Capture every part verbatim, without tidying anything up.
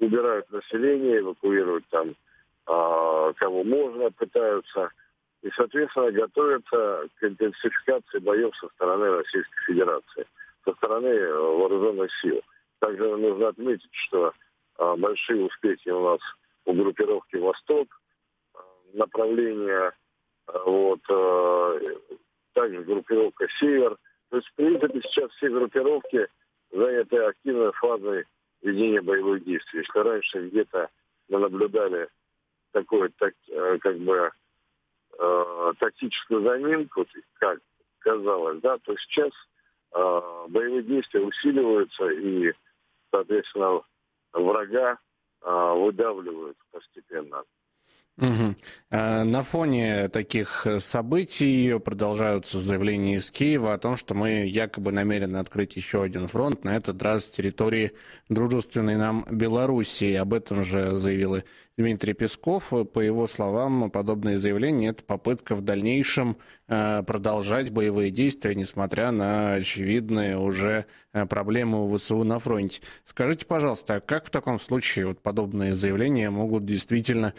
убирают население, эвакуируют там а, кого можно, пытаются. И, соответственно, готовятся к интенсификации боев со стороны Российской Федерации, со стороны э, вооруженных сил. Также нужно отметить, что э, большие успехи у нас у группировки «Восток», э, направление, э, вот, э, также группировка «Север». То есть, в принципе, сейчас все группировки заняты активной фазой ведения боевых действий. Если раньше где-то мы наблюдали такое, так, э, как бы, Э, тактическую заминку, как казалось, да, то сейчас э, боевые действия усиливаются и, соответственно, врага э, выдавливают постепенно. Мгм. А На фоне таких э, событий продолжаются заявления из Киева о том, что мы якобы намерены открыть еще один фронт, на этот раз с территории дружественной нам Белоруссии. Об этом же заявил и Дмитрий Песков. По его словам, подобные заявления — это попытка в дальнейшем э, продолжать боевые действия, несмотря на очевидные уже э, проблемы у ВСУ на фронте. Скажите, пожалуйста, а как в таком случае вот подобные заявления могут действительно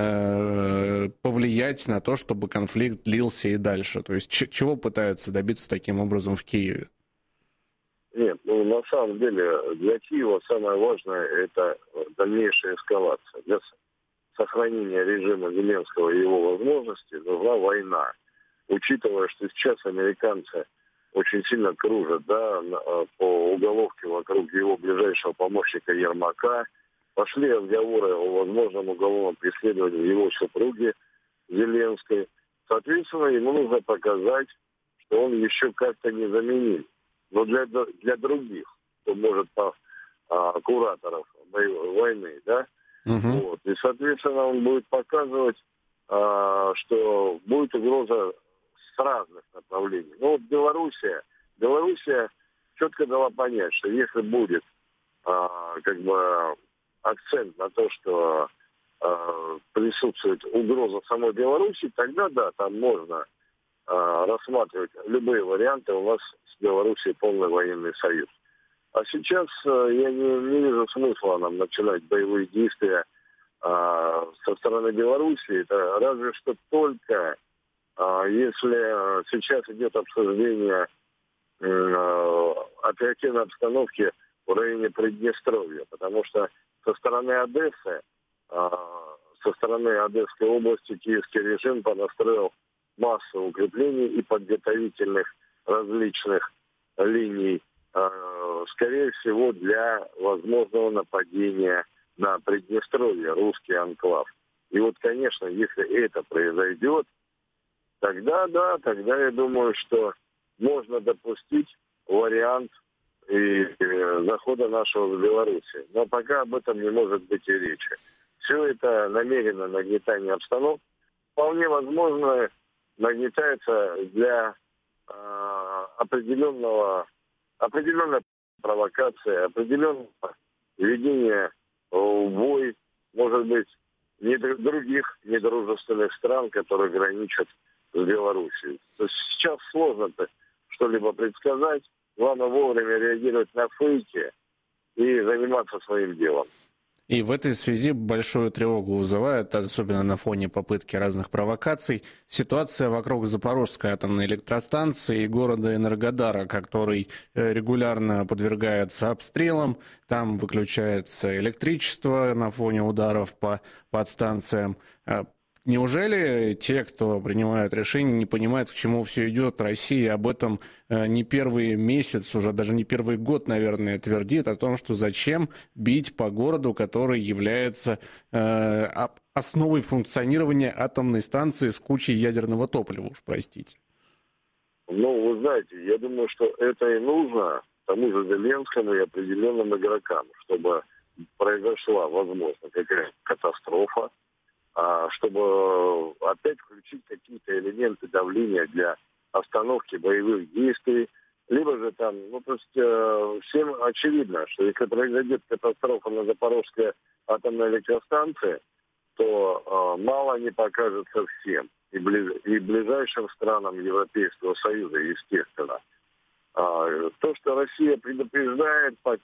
э, повлиять на то, чтобы конфликт длился и дальше? То есть ч- чего пытаются добиться таким образом в Киеве? Нет, ну на самом деле для Киева самое важное — это дальнейшая эскалация. Для сохранения режима Зеленского и его возможностей нужна война. Учитывая, что сейчас американцы очень сильно кружат, да, по уголовке вокруг его ближайшего помощника Ермака, пошли разговоры о возможном уголовном преследовании его супруги Зеленской. Соответственно, ему нужно показать, что он еще как-то незаменим. Но для, для других, кто может по а, кураторов войны, да, Угу. вот. И, соответственно, он будет показывать, а, что будет угроза с разных направлений. Ну вот Белоруссия, Белоруссия четко дала понять, что если будет а, как бы акцент на то, что а, присутствует угроза самой Беларуси, тогда да, там можно а, рассматривать любые варианты. У нас с Белоруссией полный военный союз. А сейчас а, я не, не вижу смысла нам начинать боевые действия а, со стороны Беларуси. Это разве что только а, если сейчас идет обсуждение а, оперативной обстановки в районе Приднестровья, потому что со стороны Одессы, а, со стороны Одесской области киевский режим понастроил массу укреплений и подготовительных различных линий, скорее всего, для возможного нападения на Приднестровье, русский анклав. И вот, конечно, если это произойдет, тогда, да, тогда я думаю, что можно допустить вариант и захода нашего в Беларуси. Но пока об этом не может быть и речи. Все это намеренно нагнетание обстановки. Вполне возможно, нагнетается для э, определенного, определенной провокации, определенного ведения в бой, может быть, не других недружественных стран, которые граничат с Белоруссией. То есть сейчас сложно что-либо предсказать. Главное вовремя реагировать на фейки и заниматься своим делом. И в этой связи большую тревогу вызывает, особенно на фоне попытки разных провокаций, ситуация вокруг Запорожской атомной электростанции и города Энергодара, который регулярно подвергается обстрелам, там выключается электричество на фоне ударов по подстанциям. Неужели те, кто принимает решения, не понимают, к чему все идет? Россия об этом не первый месяц, уже даже не первый год, наверное, твердит о том, что зачем бить по городу, который является э, основой функционирования атомной станции с кучей ядерного топлива, уж простите. Ну, вы знаете, я думаю, что это и нужно тому же Зеленскому и определенным игрокам, чтобы произошла, возможно, какая-то катастрофа, чтобы опять включить какие-то элементы давления для остановки боевых действий, либо же там, ну, то есть э, всем очевидно, что если произойдет катастрофа на Запорожской атомной электростанции, то э, мало не покажется всем, и, ближ, и ближайшим странам Европейского Союза, естественно. А, то, что Россия предупреждает,